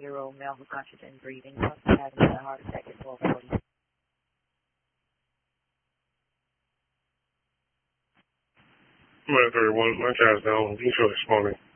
30-year-old male who got you in breathing, having a heart attack at 12:40. I'm at 31. My car's down. You show this morning.